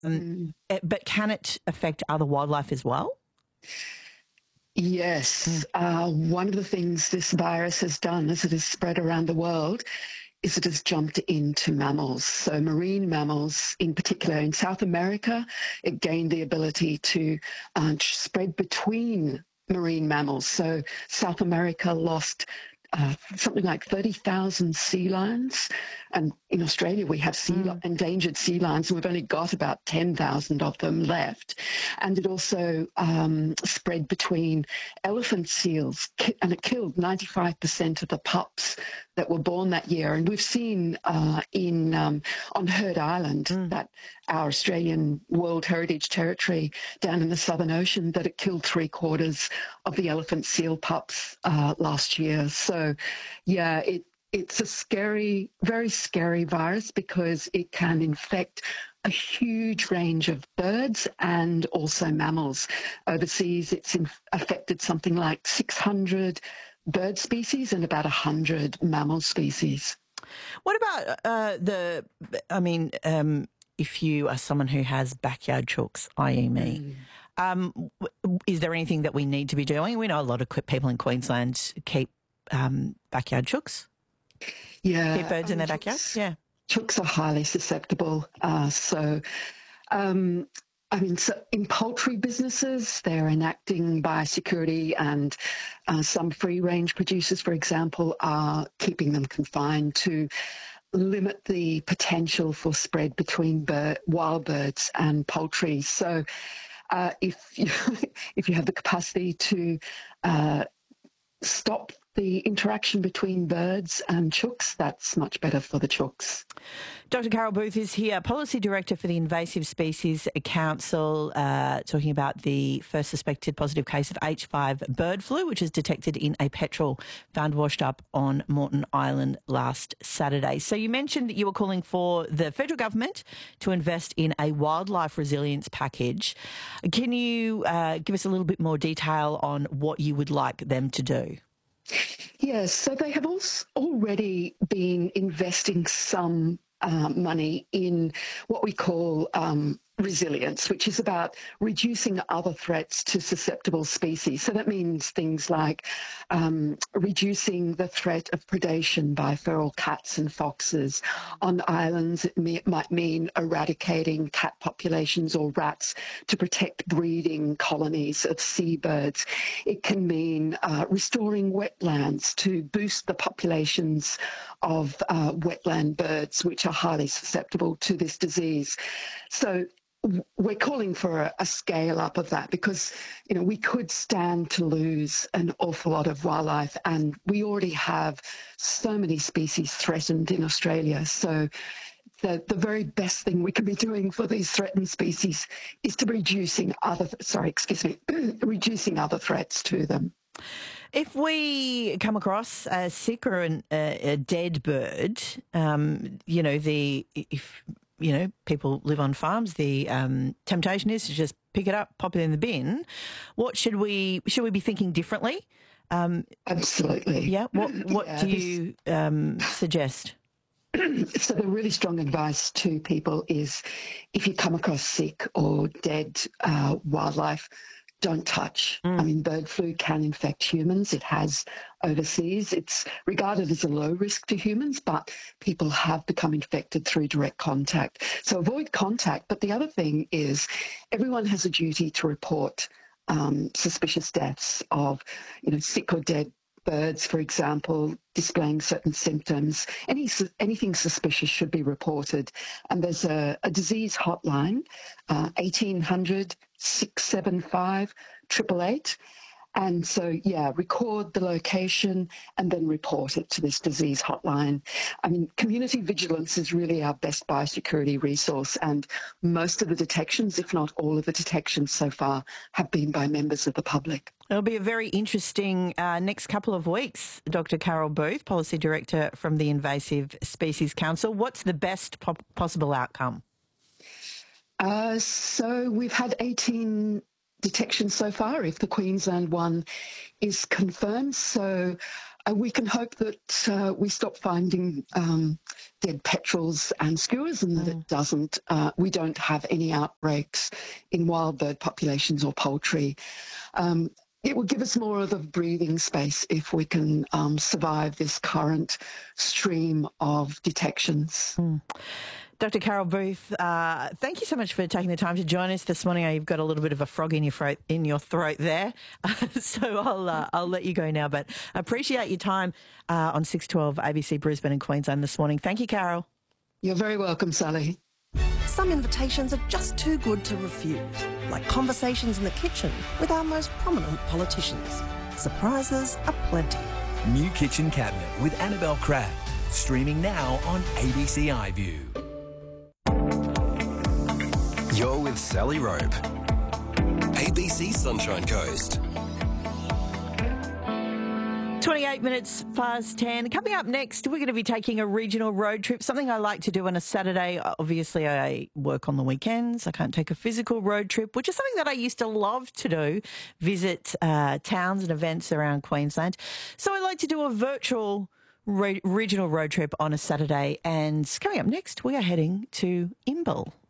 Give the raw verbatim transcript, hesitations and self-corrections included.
mm. But can it affect other wildlife as well? Yes. Mm. Uh, one of the things this virus has done as it has spread around the world is it has jumped into mammals. So marine mammals, in particular in South America, it gained the ability to uh, spread between marine mammals. So South America lost uh, something like thirty thousand sea lions. And in Australia, we have sea mm. endangered sea lions, and we've only got about ten thousand of them left. And it also um, spread between elephant seals, and it killed ninety-five percent of the pups that were born that year. And we've seen uh, in um, on Heard Island, mm. that our Australian World Heritage Territory down in the Southern Ocean, that it killed three quarters of the elephant seal pups uh, last year. So, yeah, it It's a scary, very scary virus because it can infect a huge range of birds and also mammals. Overseas, it's inf- affected something like six hundred bird species and about one hundred mammal species. What about uh, the, I mean, um, if you are someone who has backyard chooks, that is me, mm. um, is there anything that we need to be doing? We know a lot of people in Queensland keep um, backyard chooks. Yeah. Keep birds I in mean, their backyard? chooks, Yeah. Chooks are highly susceptible. Uh, so, um, I mean, so in poultry businesses, they're enacting biosecurity, and uh, some free-range producers, for example, are keeping them confined to limit the potential for spread between bird, wild birds and poultry. So uh, if, you, if you have the capacity to uh, stop the interaction between birds and chooks, that's much better for the chooks. Doctor Carol Booth is here, Policy Director for the Invasive Species Council, uh, talking about the first suspected positive case of H five bird flu, which is detected in a petrel found washed up on Moreton Island last Saturday. So you mentioned that you were calling for the federal government to invest in a wildlife resilience package. Can you uh, give us a little bit more detail on what you would like them to do? Yes, so they have also already been investing some uh, money in what we call um, resilience, which is about reducing other threats to susceptible species. So that means things like um, reducing the threat of predation by feral cats and foxes. On islands, it, may, it might mean eradicating cat populations or rats to protect breeding colonies of seabirds. It can mean uh, restoring wetlands to boost the populations of uh, wetland birds, which are highly susceptible to this disease. So we're calling for a, a scale up of that because, you know, we could stand to lose an awful lot of wildlife, and we already have so many species threatened in Australia. So the, the very best thing we can be doing for these threatened species is to be reducing other, sorry, excuse me, reducing other threats to them. If we come across a sick or an, a, a dead bird, um, you know, the if you know people live on farms, the um, temptation is to just pick it up, pop it in the bin. What should we should we be thinking differently? Um, Absolutely. Yeah. What What yeah, do you um, suggest? So the really strong advice to people is if you come across sick or dead uh, wildlife, don't touch. Mm. I mean, bird flu can infect humans. It has overseas. It's regarded as a low risk to humans, but people have become infected through direct contact. So avoid contact. But the other thing is everyone has a duty to report um, suspicious deaths of, you know, sick or dead birds, for example, displaying certain symptoms. Any anything suspicious should be reported. And there's a, a disease hotline, uh, eighteen hundred, six seven five, eight eight eight. And so, yeah, record the location and then report it to this disease hotline. I mean, community vigilance is really our best biosecurity resource, and most of the detections, if not all of the detections so far, have been by members of the public. It'll be a very interesting uh, next couple of weeks. Doctor Carol Booth, Policy Director from the Invasive Species Council. What's the best po- possible outcome? Uh, so we've had eighteen detections so far, if the Queensland one is confirmed. So Uh, we can hope that uh, we stop finding um, dead petrels and skuas, and that Mm. it doesn't. Uh, we don't have any outbreaks in wild bird populations or poultry. Um, it will give us more of a breathing space if we can um, survive this current stream of detections. Mm. Doctor Carol Booth, uh, thank you so much for taking the time to join us this morning. You've got a little bit of a frog in your throat, in your throat there, so I'll uh, I'll let you go now. But I appreciate your time uh, on six twelve A B C Brisbane and Queensland this morning. Thank you, Carol. You're very welcome, Sally. Some invitations are just too good to refuse, like conversations in the kitchen with our most prominent politicians. Surprises aplenty. New Kitchen Cabinet with Annabelle Crabb, streaming now on A B C iView. You're with Sally Rope. A B C Sunshine Coast. twenty-eight minutes past ten. Coming up next, we're going to be taking a regional road trip, something I like to do on a Saturday. Obviously, I work on the weekends. I can't take a physical road trip, which is something that I used to love to do, visit uh, towns and events around Queensland. So I like to do a virtual re- regional road trip on a Saturday. And coming up next, we are heading to Imbil.